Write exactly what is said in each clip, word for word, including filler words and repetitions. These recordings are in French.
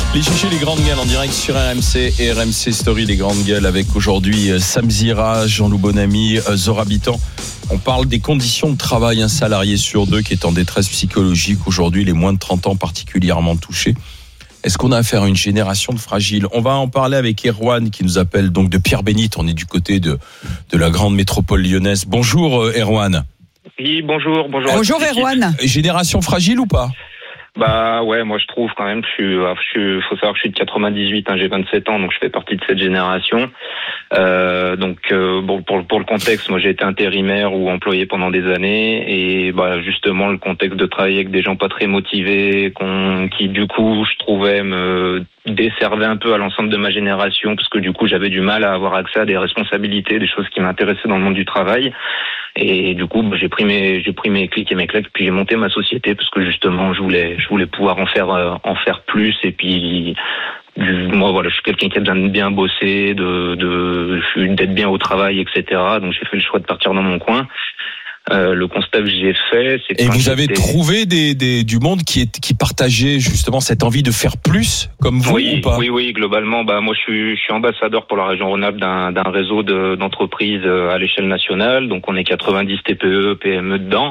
Les chichis, les grandes gueules en direct sur R M C et R M C Story, les grandes gueules avec aujourd'hui Sam Zira, Jean-Loup Bonamy, Zora Bitan. On parle des conditions de travail. Un salarié sur deux qui est en détresse psychologique aujourd'hui, les moins de trente ans particulièrement touchés. Est-ce qu'on a affaire à une génération de fragiles ? On va en parler avec Erwan qui nous appelle donc de Pierre-Bénite. On est du côté de, de la grande métropole lyonnaise. Bonjour Erwan. Oui, bonjour. Bonjour, bonjour Erwan. Génération fragile ou pas ? Bah ouais, moi je trouve quand même, je suis, je suis, faut savoir que je suis de quatre-vingt-dix-huit, hein, j'ai vingt-sept ans, donc je fais partie de cette génération. Euh, donc euh, bon, pour pour le contexte, moi j'ai été intérimaire ou employé pendant des années, et bah justement le contexte de travailler avec des gens pas très motivés, qu'on, qui du coup je trouvais me desservait un peu à l'ensemble de ma génération, parce que du coup j'avais du mal à avoir accès à des responsabilités, des choses qui m'intéressaient dans le monde du travail. Et du coup, bah, j'ai pris mes, j'ai pris mes clics et mes claques, puis j'ai monté ma société parce que justement, je voulais, je voulais pouvoir en faire, euh, en faire plus. Et puis, moi, voilà, je suis quelqu'un qui a besoin de bien bosser, de, de, je suis d'être bien au travail, et cetera. Donc, j'ai fait le choix de partir dans mon coin. Euh, le constat que j'ai fait, c'est que... Et vous avez trouvé des, des, du monde qui, est, qui partageait justement cette envie de faire plus, comme vous, oui, ou pas ? Oui, oui, globalement, bah, moi, je suis, je suis ambassadeur pour la région Rhône-Alpes d'un, d'un réseau de, d'entreprises à l'échelle nationale. Donc, on est quatre-vingt-dix T P E, P M E dedans.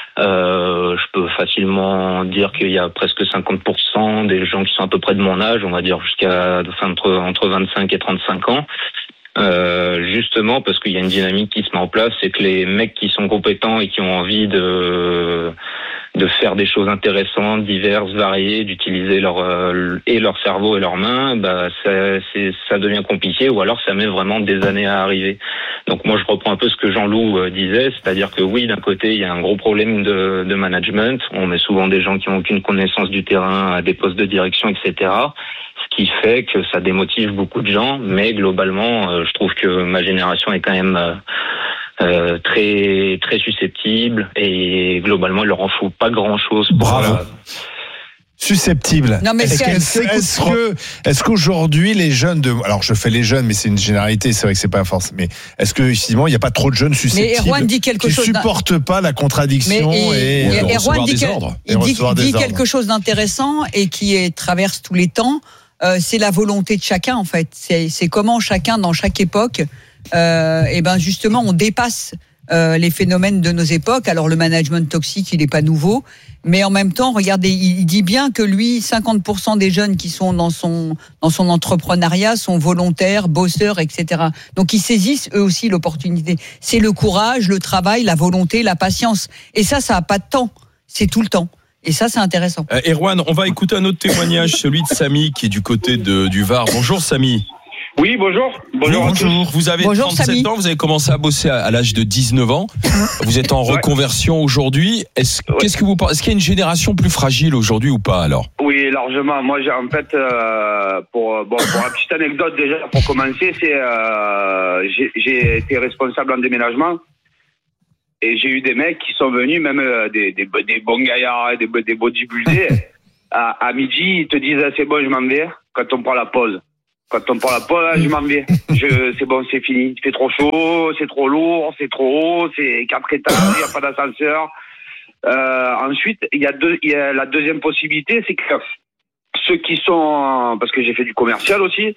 Euh, je peux facilement dire qu'il y a presque cinquante pour cent des gens qui sont à peu près de mon âge, on va dire jusqu'à entre, entre vingt-cinq et trente-cinq ans. Euh, justement parce qu'il y a une dynamique qui se met en place, c'est que les mecs qui sont compétents et qui ont envie de de faire des choses intéressantes, diverses, variées, d'utiliser leur euh, et leur cerveau et leurs mains, bah ça, c'est, ça devient compliqué, ou alors ça met vraiment des années à arriver. Donc moi je reprends un peu ce que Jean-Loup euh, disait, c'est-à-dire que oui, d'un côté il y a un gros problème de, de management, on met souvent des gens qui n'ont aucune connaissance du terrain à des postes de direction, et cetera. Ce qui fait que ça démotive beaucoup de gens, mais globalement, euh, je trouve que ma génération est quand même euh, euh, très très susceptible, et globalement, il leur en faut pas grand-chose. Pour, Bravo. euh, Susceptible. Non, mais est-ce, c'est, est-ce, est-ce que, est-ce qu'aujourd'hui les jeunes de, alors je fais les jeunes, mais c'est une généralité, c'est vrai que c'est pas forcément. Mais est-ce que effectivement il n'y a pas trop de jeunes susceptibles mais Erwan dit quelque qui chose supportent pas la contradiction mais et, et, et Erwan dit, quel, il dit, dit quelque chose d'intéressant et qui est, traverse tous les temps. Euh, c'est la volonté de chacun en fait. C'est, c'est comment chacun dans chaque époque, euh, et ben justement on dépasse euh, les phénomènes de nos époques. Alors le management toxique il n'est pas nouveau, mais en même temps regardez, il dit bien que lui cinquante pour cent des jeunes qui sont dans son dans son entrepreneuriat sont volontaires, bosseurs, et cetera. Donc ils saisissent eux aussi l'opportunité. C'est le courage, le travail, la volonté, la patience. Et ça, ça a pas de temps. C'est tout le temps. Et ça, c'est intéressant. Euh, Erwan, on va écouter un autre témoignage, celui de Samy, qui est du côté de, du Var. Bonjour Samy. Oui, bonjour. Bonjour. Bonjour. Vous avez bonjour, trente-sept Samy. ans, vous avez commencé à bosser à, à l'âge de dix-neuf ans. Vous êtes en Ouais. reconversion aujourd'hui. Est-ce, Ouais. qu'est-ce que vous pensez ? Est-ce qu'il y a une génération plus fragile aujourd'hui ou pas alors ? Oui, largement. Moi, j'ai en fait, euh, pour bon, pour la petite anecdote déjà, pour commencer, c'est euh, j'ai, j'ai été responsable en déménagement. Et j'ai eu des mecs qui sont venus, même euh, des, des, des bons gaillards, des, des bodybuildés. à, à midi, ils te disent ah, c'est bon, je m'en vais. Quand on prend la pause. Quand on prend la pause, ah, je m'en vais. Je, c'est bon, c'est fini. Il fait trop chaud, c'est trop lourd, c'est trop haut, c'est quatre étages, il n'y a pas d'ascenseur. Euh, ensuite, il y a deux, il y a la deuxième possibilité, c'est que ceux qui sont, parce que j'ai fait du commercial aussi,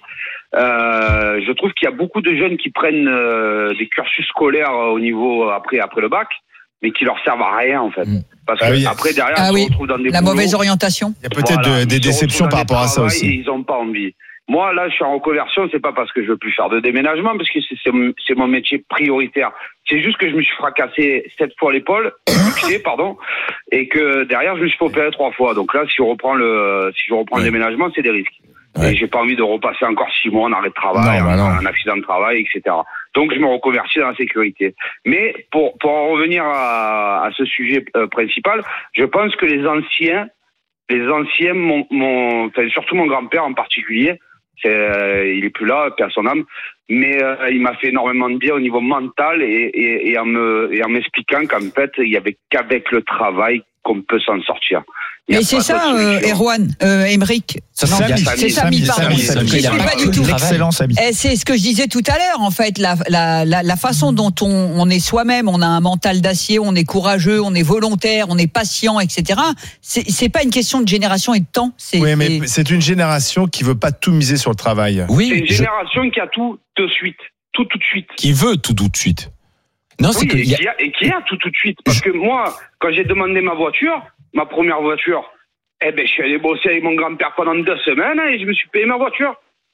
euh, je trouve qu'il y a beaucoup de jeunes qui prennent euh, des cursus scolaires au niveau après après le bac, mais qui leur servent à rien en fait. Parce ah que oui. après derrière, Ah ils oui. se retrouvent dans des La boulots. mauvaise orientation. Il y a peut-être Voilà, de, des ils se déceptions retrouvent par dans des rapport à ça travails aussi. et ils n'ont pas envie. Moi, là, je suis en reconversion, c'est pas parce que je veux plus faire de déménagement, parce que c'est, c'est, c'est mon métier prioritaire. C'est juste que je me suis fracassé sept fois l'épaule, luxé, pardon, et que derrière, je me suis fait opérer trois fois. Donc là, si je reprends le, si je reprends Ouais. le déménagement, c'est des risques. Ouais. Et j'ai pas envie de repasser encore six mois en arrêt de travail, Non, bah non. en, en accident de travail, et cetera. Donc, je me reconvertis dans la sécurité. Mais pour, pour en revenir à, à ce sujet euh, principal, je pense que les anciens, les anciens, mon, mon, enfin, surtout mon grand-père en particulier, c'est, euh, il est plus là, paix à son âme, mais euh, il m'a fait énormément de bien au niveau mental et, et, et en me, et en m'expliquant qu'en fait, il y avait qu'avec le travail qu'on peut s'en sortir. Mais c'est ça, euh, Erwan, euh, Émeric. C'est ça, c'est Samy, pardon. Il n'y a pas du tout. Excellent, Samy. C'est ce que je disais tout à l'heure, en fait, la, la, la, la façon dont on, on est soi-même, on a un mental d'acier, on est courageux, on est volontaire, on est patient, et cetera. C'est, c'est pas une question de génération et de temps. C'est, oui, mais c'est... c'est une génération qui veut pas tout miser sur le travail. Oui, c'est une je... génération qui a tout de suite, tout tout de suite. Qui veut tout tout de suite. Non, oui, c'est que et, y a... Qui a, et qui a tout tout de suite. Parce que moi, quand j'ai demandé ma voiture, ma première voiture, eh ben, je suis allé bosser avec mon grand-père pendant deux semaines et je me suis payé ma voiture.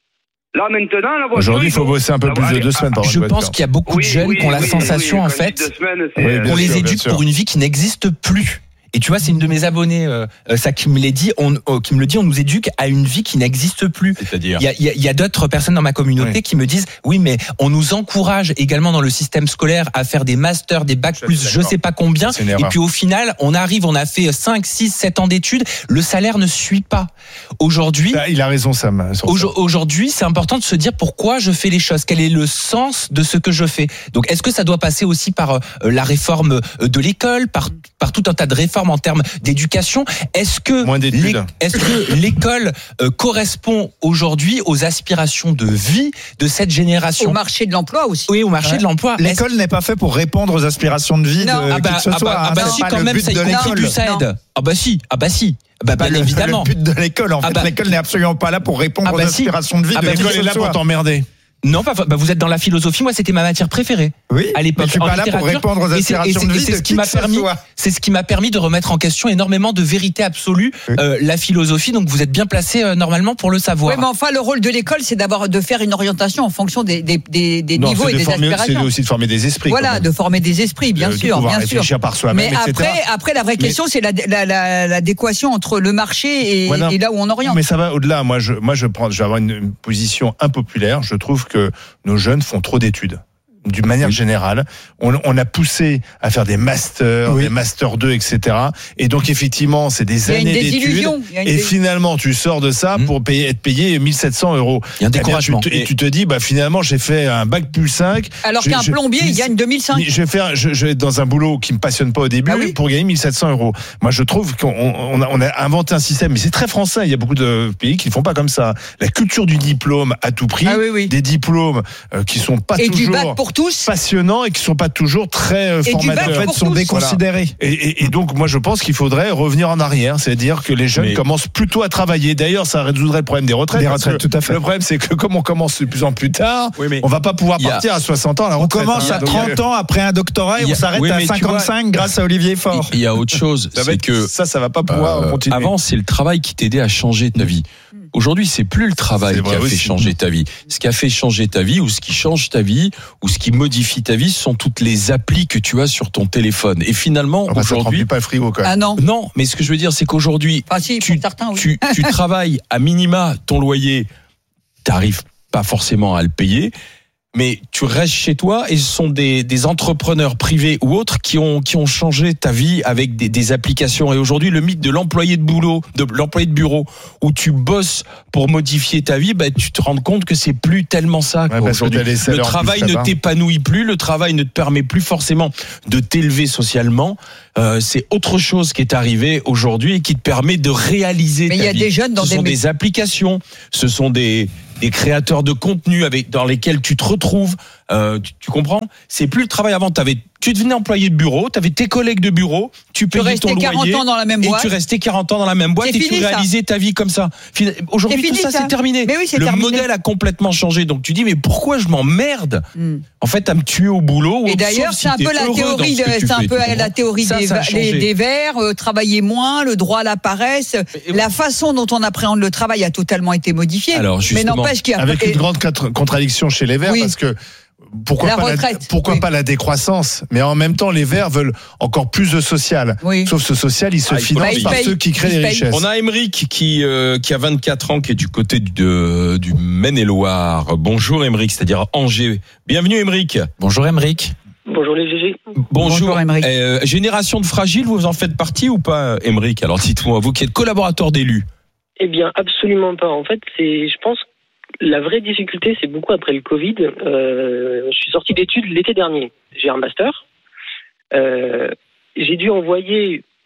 Là, maintenant, la voiture. Aujourd'hui, il faut bosser un peu plus de deux semaines par Je voiture. pense qu'il y a beaucoup oui, de jeunes oui, qui ont la oui, sensation, oui, en oui, fait, semaines, qu'on les éduque pour une vie qui n'existe plus. Et tu vois, c'est une de mes abonnées, euh, ça qui me l'a dit, on, euh, qui me le dit, on nous éduque à une vie qui n'existe plus. C'est-à-dire, il y a, il y a, il y a d'autres personnes dans ma communauté oui. qui me disent, oui, mais on nous encourage également dans le système scolaire à faire des masters, des bacs plus, je sais pas combien. Et puis au final, on arrive, on a fait cinq, six, sept ans d'études, le salaire ne suit pas. Aujourd'hui, il a raison, Sam. Aujourd'hui, c'est important de se dire pourquoi je fais les choses, quel est le sens de ce que je fais. Donc, est-ce que ça doit passer aussi par euh, la réforme de l'école, par par tout un tas de réformes en termes d'éducation? Est-ce que, est-ce que l'école euh, correspond aujourd'hui aux aspirations de vie de cette génération? Au marché de l'emploi aussi. Oui, au marché ouais. de l'emploi. L'école n'est pas fait pour répondre aux aspirations de vie non. de ah bah, qui que ce ah soit. Bah, ah bah, si, quand même, ça y contribue, ça aide. Ah bah si, ah bah si. Bah, bah, bien le, évidemment. Le but de l'école, en fait, ah bah, l'école n'est absolument pas là pour répondre ah bah, aux aspirations si. de vie. Ah de bah, l'école est là pour t'emmerder. Non, bah, bah, vous êtes dans la philosophie. Moi, c'était ma matière préférée. Oui. À l'époque. Mais je suis pas là pour répondre aux aspirations c'est, de vie. C'est de ce qui m'a permis. C'est ce qui m'a permis de remettre en question énormément de vérité absolue, oui. euh, la philosophie. Donc, vous êtes bien placé euh, normalement pour le savoir. Oui, mais enfin, le rôle de l'école, c'est d'abord de faire une orientation en fonction des, des, des, des non, niveaux et de des former, aspirations. C'est aussi de former des esprits. Voilà, de former des esprits, bien de, sûr, de bien réfléchir sûr. par soi-même, mais et cetera. après, après, la vraie question, mais... c'est la, la, la, l'adéquation entre le marché et, voilà. et là où on oriente. Mais ça va au-delà. Moi, je, moi, je prends, je vais avoir une, une position impopulaire. Je trouve que nos jeunes font trop d'études. D'une manière oui. générale, on, on a poussé à faire des masters, oui. des masters deux, et cetera. Et donc effectivement, c'est des années d'études. Et des... finalement, tu sors de ça mmh. pour payer, être payé mille sept cents euros. Il y a un découragement. Eh bien, tu, et... et tu te dis, bah finalement, j'ai fait un bac plus cinq. Alors qu'un je, plombier, je, il gagne deux mille cinq. Je vais faire, je, je vais être dans un boulot qui me passionne pas au début ah oui. pour gagner mille sept cents euros. Moi, je trouve qu'on on a, on a inventé un système, mais c'est très français. Il y a beaucoup de pays qui ne font pas comme ça. La culture du diplôme à tout prix, ah oui, oui. des diplômes euh, qui sont pas et toujours du bac pour tous. passionnants et qui sont pas toujours très euh, formateurs. En fait, sont tous. déconsidérés. Voilà. Et, et, et donc, moi, je pense qu'il faudrait revenir en arrière, c'est-à-dire que les jeunes mais... commencent plutôt à travailler. D'ailleurs, ça résoudrait le problème des retraites. Des retraites, tout à fait. Le problème, c'est que comme on commence de plus en plus tard, oui, on va pas pouvoir partir a... à soixante ans à la retraite. On commence hein, à trente ans après un doctorat et on s'arrête oui, à cinquante-cinq vois, grâce à Olivier Faure. Il y a autre chose, c'est que ça, ça va pas pouvoir euh, continuer. Avant, c'est le travail qui t'aidait à changer ta vie. Aujourd'hui, c'est plus le travail qui a fait changer ta vie. Ce qui a fait changer ta vie, ou ce qui change ta vie, ou ce qui modifie ta vie, ce sont toutes les applis que tu as sur ton téléphone. Et finalement, ah bah, aujourd'hui, ça te pas le frigo quand même. Ah non. Non, mais ce que je veux dire, c'est qu'aujourd'hui, enfin, si, tu, certains, oui. tu, tu travailles à minima ton loyer, t'arrives pas forcément à le payer. Mais tu restes chez toi et ce sont des, des entrepreneurs privés ou autres qui ont, qui ont changé ta vie avec des, des applications. Et aujourd'hui, le mythe de l'employé de boulot, de l'employé de bureau, où tu bosses pour modifier ta vie, bah, tu te rends compte que c'est plus tellement ça. Ouais, aujourd'hui. Le travail ne t'épanouit plus, le travail ne te permet plus forcément de t'élever socialement. Euh, c'est autre chose qui est arrivé aujourd'hui et qui te permet de réaliser Mais ta il y a vie. Des jeunes dans ce des sont des applications, ce sont des des créateurs de contenu avec dans lesquels tu te retrouves. Euh, tu, tu comprends ? C'est plus le travail avant. T'avais, tu devenais employé de bureau, tu avais tes collègues de bureau, tu payais ton loyer. Tu restais quarante ans dans la même boîte. Et tu restais quarante ans dans la même boîte c'est et fini, tu réalisais ça. ta vie comme ça. Aujourd'hui, tout ça, ça, c'est terminé. Mais oui, c'est le terminé. modèle a complètement changé. Donc tu dis, mais pourquoi je m'emmerde mm. en fait à me tuer au boulot ? Et d'ailleurs, c'est un peu la théorie, c'est un peu la théorie des verts, travailler moins, le droit à la paresse. La façon dont on appréhende le travail a totalement été modifiée. Mais n'empêche qu'il y a avec une grande contradiction chez les Verts, oui. parce que pourquoi, la pas, retraite, la, pourquoi oui. pas la décroissance, mais en même temps les Verts veulent encore plus de social, oui. sauf ce social il se ah, finance bah, par paye. ceux qui créent les richesses. On a Émeric qui, euh, qui a vingt-quatre ans, qui est du côté de, du Maine-et-Loire. Bonjour Émeric, c'est-à-dire Angers. Bienvenue Émeric. Bonjour Émeric. Bonjour les G G. Bonjour, Bonjour Émeric. Euh, génération de fragiles, vous en faites partie ou pas Émeric ? Alors dites-moi, vous qui êtes collaborateur d'élus. Eh bien absolument pas, en fait c'est, je pense la vraie difficulté, c'est beaucoup après le Covid. Euh, je suis sorti d'études l'été dernier. J'ai un master. Euh, j'ai dû envoyer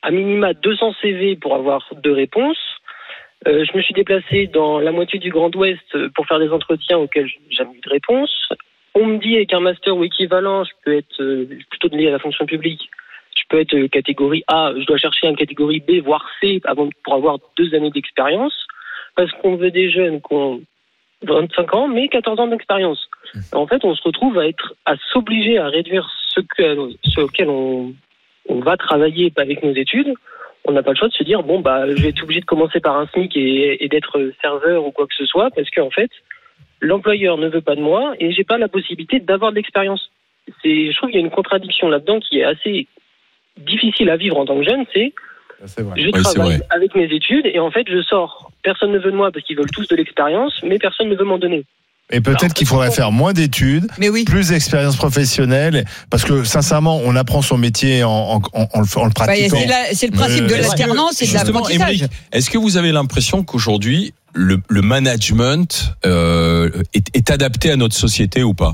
à minima deux cents C V pour avoir deux réponses. Euh, je me suis déplacé dans la moitié du Grand Ouest pour faire des entretiens auxquels j'ai jamais eu de réponse. On me dit avec un master ou équivalent, je peux être euh, plutôt lié à la fonction publique. Je peux être euh, catégorie A, je dois chercher une catégorie B, voire C, avant, pour avoir deux années d'expérience. Parce qu'on veut des jeunes qui ont vingt-cinq ans, mais quatorze ans d'expérience. En fait, on se retrouve à être, à s'obliger à réduire ce, que, ce auquel on, on va travailler avec nos études. On n'a pas le choix de se dire, bon, bah, je vais être obligé de commencer par un SMIC et, et d'être serveur ou quoi que ce soit, parce qu'en fait, l'employeur ne veut pas de moi et j'ai pas la possibilité d'avoir de l'expérience. C'est, je trouve qu'il y a une contradiction là-dedans qui est assez difficile à vivre en tant que jeune, c'est, c'est vrai. je oui, travaille avec mes études et en fait, je sors. Personne ne veut de moi parce qu'ils veulent tous de l'expérience, mais personne ne veut m'en donner. Et peut-être Alors, qu'il faudrait faire moins d'études, oui. plus d'expérience professionnelle, parce que sincèrement, on apprend son métier en, en, en, en le pratiquant. Bah, c'est, la, c'est le principe euh, de l'alternance et de l'apprentissage. Émeric, est-ce que vous avez l'impression qu'aujourd'hui, le, le management euh, est, est adapté à notre société ou pas ?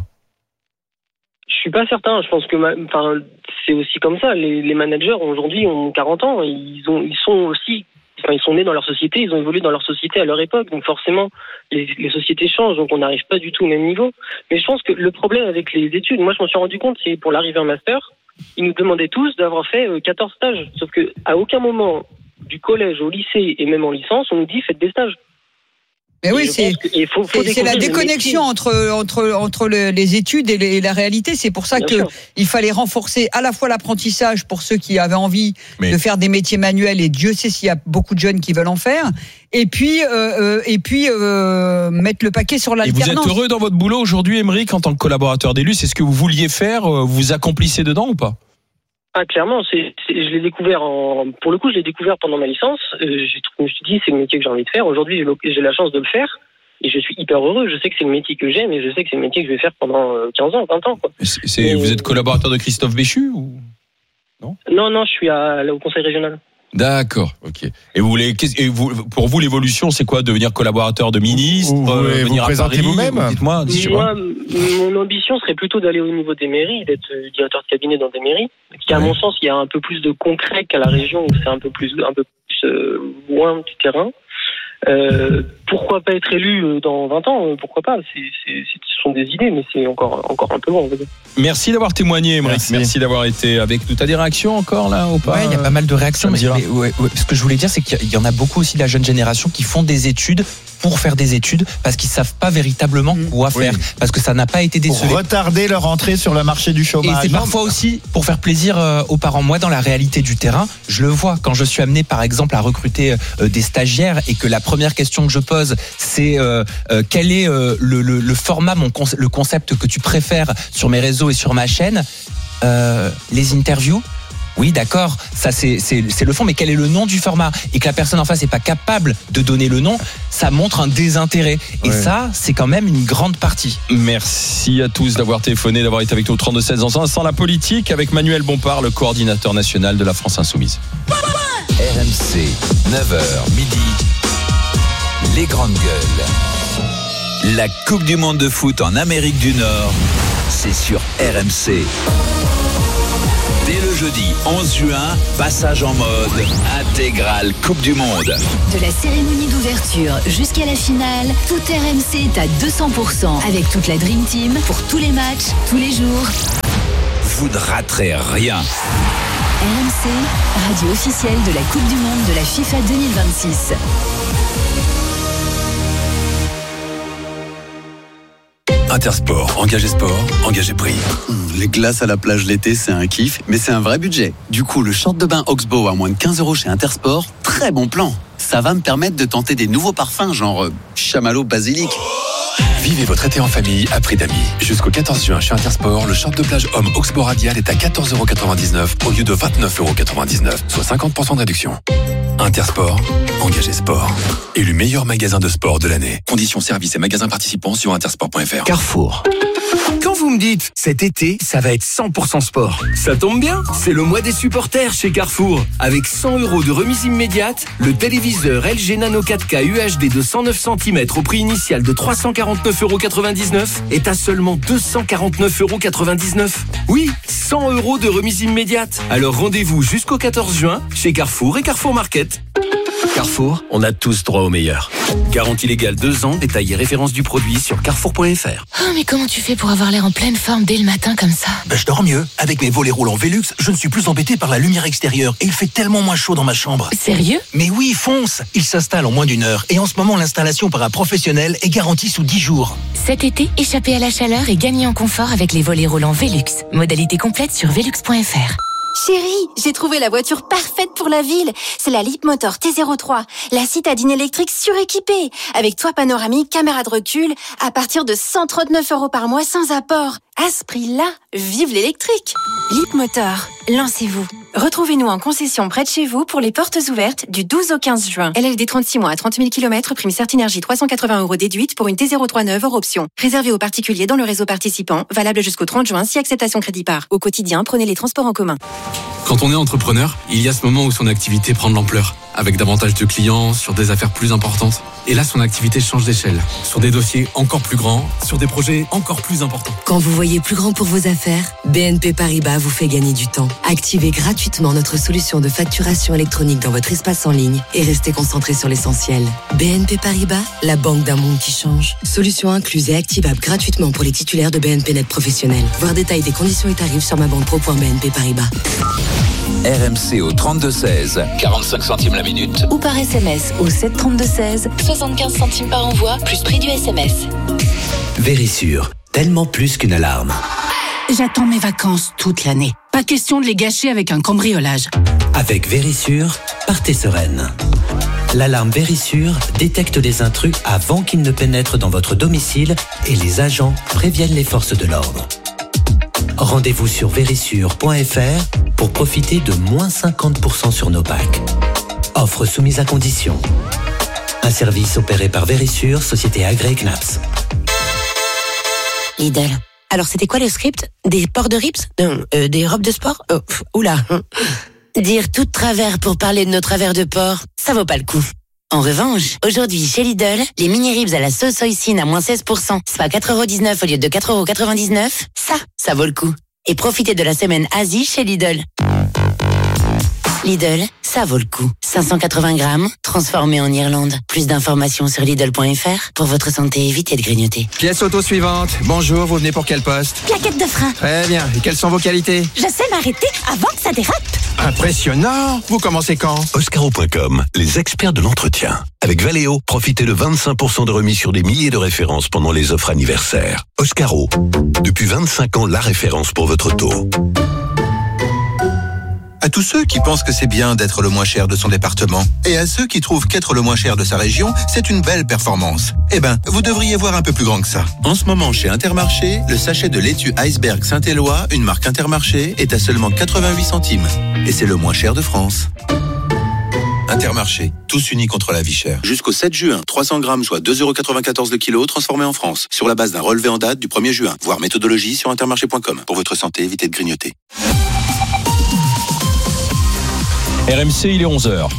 Je suis pas certain. Je pense que, enfin, c'est aussi comme ça. Les, les managers aujourd'hui ont quarante ans. Ils ont, ils sont aussi. Enfin, ils sont nés dans leur société, ils ont évolué dans leur société à leur époque, donc forcément, les, les sociétés changent, donc on n'arrive pas du tout au même niveau. Mais je pense que le problème avec les études, moi je m'en suis rendu compte, c'est pour l'arrivée en master, ils nous demandaient tous d'avoir fait quatorze stages, sauf qu'à aucun moment, du collège au lycée et même en licence, on nous dit faites des stages. Mais oui, c'est, faut, faut c'est, c'est la déconnexion entre, entre, entre le, les études et, les, et la réalité. C'est pour ça qu'il fallait renforcer à la fois l'apprentissage pour ceux qui avaient envie Mais... de faire des métiers manuels, et Dieu sait s'il y a beaucoup de jeunes qui veulent en faire, et puis, euh, et puis euh, mettre le paquet sur l'alternance. Et vous êtes heureux dans votre boulot aujourd'hui, Émeric, en tant que collaborateur d'Élus? C'est ce que vous vouliez faire? Vous accomplissez dedans ou pas? Ah, clairement, c'est, c'est, je l'ai découvert en, pour le coup, je l'ai découvert pendant ma licence. Euh, je, je me suis dit, c'est le métier que j'ai envie de faire. Aujourd'hui, j'ai, j'ai la chance de le faire. Et je suis hyper heureux. Je sais que c'est le métier que j'aime et je sais que c'est le métier que je vais faire pendant quinze ans, vingt ans, quoi. C'est, c'est, et, vous êtes collaborateur de Christophe Béchu ou? Non? Non, non, je suis à, au conseil régional. D'accord, ok. Et vous voulez, et vous, pour vous, l'évolution, c'est quoi? Devenir collaborateur de ministre, vous, vous euh, venir vous à Paris, vous-même? Dites-moi. Moi, mon ambition serait plutôt d'aller au niveau des mairies, d'être directeur de cabinet dans des mairies. Qui, à ouais. mon sens, il y a un peu plus de concret qu'à la région, où c'est un peu plus, un peu plus euh, loin du terrain. Euh, pourquoi pas être élu dans vingt ans? Pourquoi pas? c'est, c'est, Ce sont des idées, mais c'est encore, encore un peu loin, on va dire. Merci d'avoir témoigné, Émeric. Merci. Merci d'avoir été avec nous. T'as des réactions encore là ou pas? Ouais, il y a pas mal de réactions. Mais, mais ouais, ouais, ce que je voulais dire, c'est qu'il y en a beaucoup aussi de la jeune génération qui font des études pour faire des études parce qu'ils savent pas véritablement quoi oui. faire, parce que ça n'a pas été décelé. Pour retarder leur entrée sur le marché du chômage. Et c'est parfois aussi pour faire plaisir aux parents. Moi, dans la réalité du terrain, je le vois quand je suis amené, par exemple, à recruter des stagiaires et que la première question que je pose, c'est euh, euh, quel est euh, le, le, le format, mon conce- le concept que tu préfères sur mes réseaux et sur ma chaîne. Euh, les interviews. Oui, d'accord, ça c'est, c'est, c'est le fond, mais quel est le nom du format? Et que la personne en face n'est pas capable de donner le nom, ça montre un désintérêt. Et ouais. ça, c'est quand même une grande partie. Merci à tous d'avoir téléphoné, d'avoir été avec nous au trente-deux seize. Dans un instant, la politique avec Manuel Bompard, le coordinateur national de la France Insoumise. R M C, neuf heures midi, les grandes gueules. La Coupe du Monde de foot en Amérique du Nord, c'est sur R M C. Dès le jeudi onze juin, passage en mode intégrale Coupe du Monde. De la cérémonie d'ouverture jusqu'à la finale, tout R M C est à deux cents pour cent avec toute la Dream Team pour tous les matchs, tous les jours. Vous ne raterez rien. R M C, radio officielle de la Coupe du Monde de la FIFA deux mille vingt-six. Intersport, engagé sport, engagé prix. Mmh, les glaces à la plage l'été, c'est un kiff, mais c'est un vrai budget. Du coup, le short de bain Oxbow à moins de quinze euros chez Intersport, très bon plan. Ça va me permettre de tenter des nouveaux parfums, genre euh, chamallow basilic. Vivez votre été en famille à prix d'amis. Jusqu'au quatorze juin chez Intersport, le short de plage homme Oxbow Radial est à quatorze euros quatre-vingt-dix-neuf au lieu de vingt-neuf euros quatre-vingt-dix-neuf, soit cinquante pour cent de réduction. Intersport, engagé sport. Élu meilleur magasin de sport de l'année. Conditions, services et magasins participants sur intersport point f r. Carrefour. Quand vous me dites, cet été, ça va être cent pour cent sport, ça tombe bien, c'est le mois des supporters chez Carrefour. Avec cent euros de remise immédiate, le téléviseur L G Nano quatre K U H D de cent neuf centimètres au prix initial de trois cent quarante-neuf euros quatre-vingt-dix-neuf est à seulement deux cent quarante-neuf euros quatre-vingt-dix-neuf. Oui, cent euros de remise immédiate. Alors rendez-vous jusqu'au quatorze juin chez Carrefour et Carrefour Market. Carrefour, on a tous droit au meilleur. Garantie légale deux ans, détaillé référence du produit sur carrefour point f r. Oh, mais comment tu fais pour avoir l'air en pleine forme dès le matin comme ça? Ben, je dors mieux. Avec mes volets roulants Velux, je ne suis plus embêté par la lumière extérieure et il fait tellement moins chaud dans ma chambre. Sérieux? Mais oui, fonce! Il s'installe en moins d'une heure et en ce moment, l'installation par un professionnel est garantie sous dix jours. Cet été, échappez à la chaleur et gagnez en confort avec les volets roulants Velux. Modalité complète sur velux point f r. Chérie, j'ai trouvé la voiture parfaite pour la ville. C'est la Leapmotor T zéro trois, la citadine électrique suréquipée, avec toit panoramique, caméra de recul, à partir de cent trente-neuf euros par mois sans apport. À ce prix-là, vive l'électrique! Leapmotor, lancez-vous. Retrouvez-nous en concession près de chez vous pour les portes ouvertes du douze au quinze juin. L L D trente-six mois à trente mille kilomètres, prime Certinergie trois cent quatre-vingts euros déduite pour une T zéro trois neuve hors option. Réservé aux particuliers dans le réseau participant, valable jusqu'au trente juin si acceptation crédit par. Au quotidien, prenez les transports en commun. Quand on est entrepreneur, il y a ce moment où son activité prend de l'ampleur, avec davantage de clients, sur des affaires plus importantes. Et là, son activité change d'échelle, sur des dossiers encore plus grands, sur des projets encore plus importants. Quand vous voyez plus grand pour vos affaires, B N P Paribas vous fait gagner du temps. Activez gratuitement notre solution de facturation électronique dans votre espace en ligne et restez concentré sur l'essentiel. B N P Paribas, la banque d'un monde qui change. Solution incluse et activable gratuitement pour les titulaires de B N P Net professionnels. Voir détail des conditions et tarifs sur ma banque pro point b n p paribas. R M C au trente-deux seize, quarante-cinq centimes la minute. Ou par S M S au sept trente-deux seize, soixante-quinze centimes par envoi, plus prix du S M S. Vérissure, tellement plus qu'une alarme. J'attends mes vacances toute l'année. Pas question de les gâcher avec un cambriolage. Avec Vérissure, partez sereine. L'alarme Vérissure détecte les intrus avant qu'ils ne pénètrent dans votre domicile et les agents préviennent les forces de l'ordre. Rendez-vous sur vérissure point f r pour profiter de moins cinquante pour cent sur nos packs. Offre soumise à condition. Un service opéré par Vérissure, société agréée C N A P S. Lidl. Alors, c'était quoi le script? Des ports de rips? Non, euh, des robes de sport? Oh, pff, oula. Dire tout de travers pour parler de nos travers de porc, ça vaut pas le coup. En revanche, aujourd'hui, chez Lidl, les mini-ribs à la sauce hoisin à moins seize pour cent, soit quatre euros dix-neuf au lieu de quatre euros quatre-vingt-dix-neuf, ça, ça vaut le coup. Et profitez de la semaine Asie chez Lidl. Lidl, ça vaut le coup. cinq cent quatre-vingts grammes, transformé en Irlande. Plus d'informations sur Lidl point f r. Pour votre santé, évitez de grignoter. Pièce auto suivante. Bonjour, vous venez pour quel poste? Plaquette de frein. Très bien. Et quelles sont vos qualités? Je sais m'arrêter avant que ça dérape. Impressionnant. Vous commencez quand? Oscaro point com, les experts de l'entretien. Avec Valeo, profitez de vingt-cinq pour cent de remise sur des milliers de références pendant les offres anniversaires. Oscaro, depuis vingt-cinq ans, la référence pour votre auto. À tous ceux qui pensent que c'est bien d'être le moins cher de son département, et à ceux qui trouvent qu'être le moins cher de sa région, c'est une belle performance. Eh ben, vous devriez voir un peu plus grand que ça. En ce moment, chez Intermarché, le sachet de laitue Iceberg Saint-Éloi, une marque Intermarché, est à seulement quatre-vingt-huit centimes. Et c'est le moins cher de France. Intermarché, tous unis contre la vie chère. Jusqu'au sept juin, trois cents grammes, soit deux euros quatre-vingt-quatorze le kilo, transformés en France. Sur la base d'un relevé en date du premier juin. Voir méthodologie sur intermarché point com. Pour votre santé, évitez de grignoter. R M C, il est onze heures.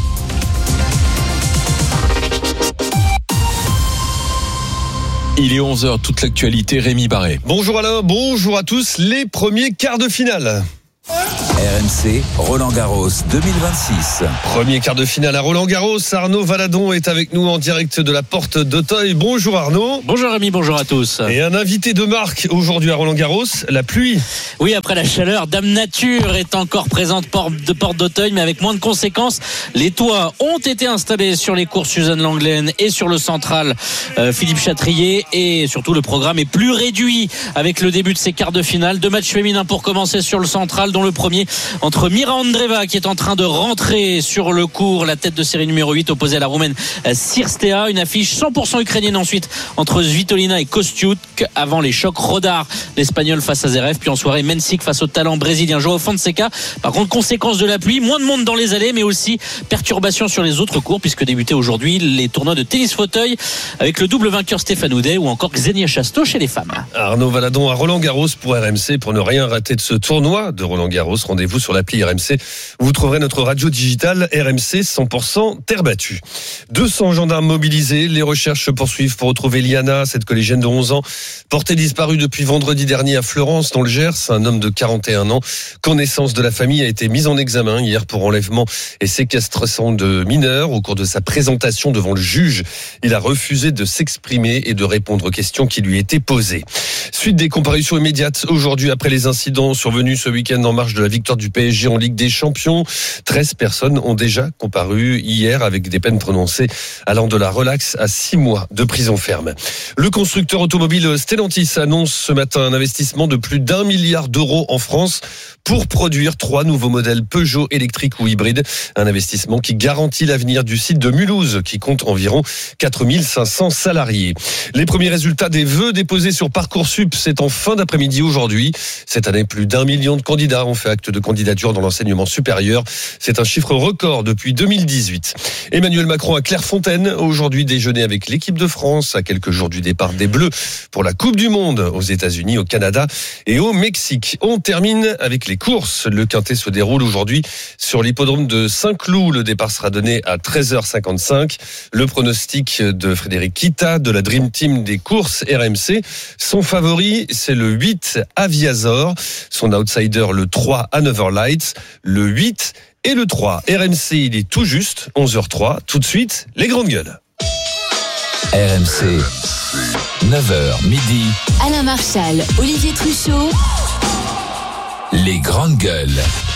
Il est onze heures, toute l'actualité, Rémi Barré. Bonjour Alain, bonjour à tous, les premiers quarts de finale. R M C, Roland-Garros deux mille vingt-six. Premier quart de finale à Roland-Garros. Arnaud Valadon est avec nous en direct de la porte d'Auteuil. Bonjour Arnaud. Bonjour Rémi, bonjour à tous. Et un invité de marque aujourd'hui à Roland-Garros, la pluie. Oui, après la chaleur, Dame Nature est encore présente de porte d'Auteuil, mais avec moins de conséquences. Les toits ont été installés sur les cours Suzanne Langlaine et sur le central euh, Philippe Chatrier. Et surtout, le programme est plus réduit avec le début de ces quarts de finale. Deux matchs féminins pour commencer sur le central, dont le premier entre Mira Andreeva qui est en train de rentrer sur le court, la tête de série numéro huit opposée à la Roumaine Cirstea. Une affiche cent pour cent ukrainienne ensuite entre Svitolina et Kostiuk avant les chocs Rodar, l'Espagnol face à Zverev, puis en soirée Mensik face au talent brésilien Joao Fonseca. Par contre, conséquence de la pluie, moins de monde dans les allées, mais aussi perturbations sur les autres cours puisque débutaient aujourd'hui les tournois de tennis fauteuil avec le double vainqueur Stéphane Houdet ou encore Xenia Chasto chez les femmes. Arnaud Valadon à Roland-Garros pour R M C. Pour ne rien rater de ce tournoi de Roland-Garros, rendez-vous sur l'appli R M C. Vous trouverez notre radio digitale R M C cent pour cent terre battue. deux cents gendarmes mobilisés. Les recherches se poursuivent pour retrouver Liana, cette collégienne de onze ans, portée disparue depuis vendredi dernier à Fleurance, dans le Gers. Un homme de quarante et un ans, connaissance de la famille, a été mis en examen hier pour enlèvement et séquestration de mineurs. Au cours de sa présentation devant le juge, il a refusé de s'exprimer et de répondre aux questions qui lui étaient posées. Suite des comparutions immédiates aujourd'hui après les incidents survenus ce week-end en marge de la victoire du P S G en Ligue des Champions. treize personnes ont déjà comparu hier avec des peines prononcées allant de la relaxe à six mois de prison ferme. Le constructeur automobile Stellantis annonce ce matin un investissement de plus d'un milliard d'euros en France pour produire trois nouveaux modèles Peugeot électriques ou hybrides. Un investissement qui garantit l'avenir du site de Mulhouse qui compte environ quatre mille cinq cents salariés. Les premiers résultats des vœux déposés sur Parcoursup, c'est en fin d'après-midi aujourd'hui. Cette année, plus d'un million de candidats ont fait acte de candidature dans l'enseignement supérieur. C'est un chiffre record depuis deux mille dix-huit. Emmanuel Macron à Clairefontaine, aujourd'hui déjeuner avec l'équipe de France, à quelques jours du départ des Bleus pour la Coupe du Monde aux États-Unis, au Canada et au Mexique. On termine avec les courses. Le Quintet se déroule aujourd'hui sur l'hippodrome de Saint-Cloud. Le départ sera donné à treize heures cinquante-cinq. Le pronostic de Frédéric Kita de la Dream Team des courses R M C. Son favori, c'est le huit Aviazor. Son outsider, le trois Hanover Lights. Le huit et le trois. R M C, il est tout juste, onze heures trois. Tout de suite, les grandes gueules. R M C, neuf heures midi. Alain Marchal, Olivier Truchot. Les grandes gueules.